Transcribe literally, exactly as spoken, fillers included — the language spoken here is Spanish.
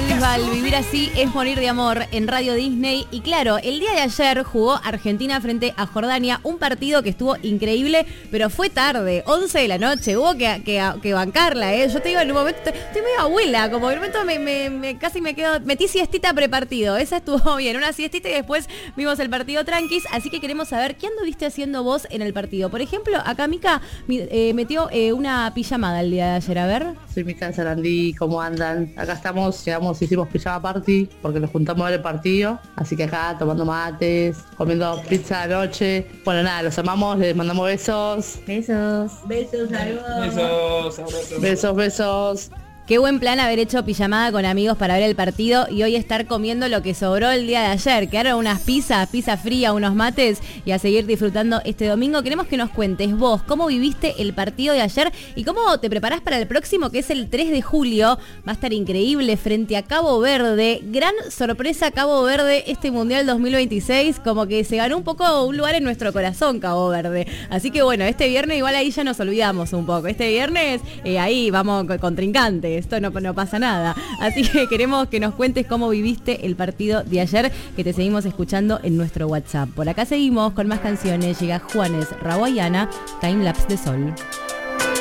Paul Bisbal, Vivir así es morir de amor en Radio Disney. Y claro, el día de ayer jugó Argentina frente a Jordania, un partido que estuvo increíble, pero fue tarde, once de la noche, hubo que, que, que bancarla, ¿eh? Yo te digo, en un momento, estoy medio abuela, como en un momento me, me, me, casi me quedo, metí siestita prepartido, esa estuvo bien, una siestita y después vimos el partido tranquis, así que queremos saber, ¿qué anduviste haciendo vos en el partido? Por ejemplo, acá Mica eh, metió eh, una pijamada el día de ayer, a ver. Soy Mica de Sarandí, ¿cómo andan? Acá estamos, llegamos, hicimos pijama party porque nos juntamos a ver el partido, así que acá tomando mates, comiendo pizza de noche. Bueno, nada, los amamos, les mandamos besos. Besos. Besos, saludos. Besos, abrazos. Besos, besos. Qué buen plan haber hecho pijamada con amigos para ver el partido y hoy estar comiendo lo que sobró el día de ayer. Quedaron unas pizzas, pizza fría, unos mates y a seguir disfrutando este domingo. Queremos que nos cuentes vos cómo viviste el partido de ayer y cómo te preparás para el próximo, que es el tres de julio. Va a estar increíble frente a Cabo Verde. Gran sorpresa Cabo Verde este Mundial dos mil veintiséis. Como que se ganó un poco un lugar en nuestro corazón Cabo Verde. Así que bueno, este viernes igual ahí ya nos olvidamos un poco. Este viernes eh, ahí vamos con trincantes. Esto no, no pasa nada. Así que queremos que nos cuentes cómo viviste el partido de ayer, que te seguimos escuchando en nuestro WhatsApp. Por acá seguimos con más canciones. Llega Juanes Raboyana, Time Lapse de Sol.